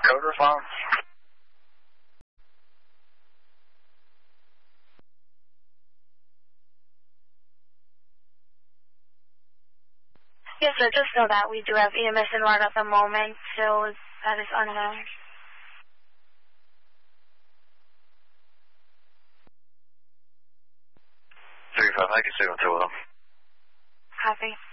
Code response. Yes, sir, just know that we do have EMS involved at the moment, so that is unknown. 35, I can stay on 2 of them. Copy.